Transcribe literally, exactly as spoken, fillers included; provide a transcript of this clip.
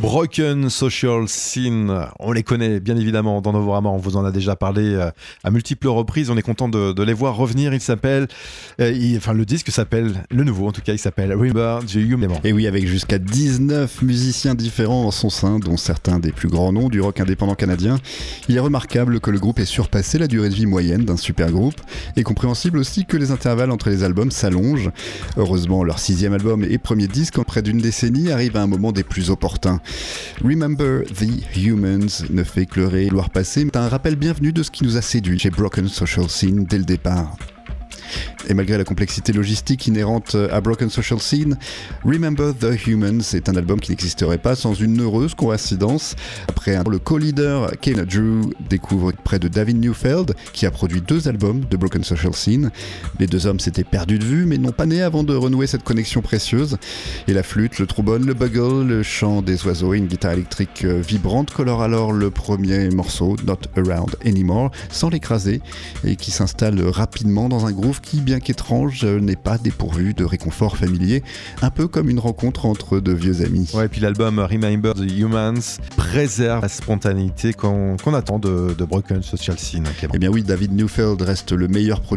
Broken Social Scene, on les connaît bien évidemment dans Novorama, on vous en a déjà parlé euh, à multiples reprises, on est content de, de les voir revenir. Il s'appelle, euh, il, enfin le disque s'appelle, le nouveau en tout cas, il s'appelle Remember the Human. Et oui, avec jusqu'à dix-neuf musiciens différents en son sein, dont certains des plus grands noms du rock indépendant canadien. Il est remarquable que le groupe ait surpassé la durée de vie moyenne d'un supergroupe, et compréhensible aussi que les intervalles entre les albums s'allongent. Heureusement, leur sixième album et premier disque en près d'une décennie arrive à un moment des plus opportuns. Remember the Humans ne fait que le gloire passée, mais un rappel bienvenu de ce qui nous a séduit chez Broken Social Scene dès le départ. Et malgré la complexité logistique inhérente à Broken Social Scene, Remember the Humans est un album qui n'existerait pas sans une heureuse coïncidence. Après un, le co-leader Kevin Drew découvre près de David Neufeld, qui a produit deux albums de Broken Social Scene. Les deux hommes s'étaient perdus de vue, mais n'ont pas né avant de renouer cette connexion précieuse. Et la flûte, le trombone, le bugle, le chant des oiseaux et une guitare électrique vibrante colorent alors le premier morceau, Not Around Anymore, sans l'écraser, et qui s'installe rapidement dans un groove qui, bien qu'étrange, n'est pas dépourvu de réconfort familier, un peu comme une rencontre entre de vieux amis. Ouais, et puis l'album Remember the Humans préserve la spontanéité qu'on, qu'on attend de, de Broken Social Scene. Eh bien oui, David Neufeld reste le meilleur producteur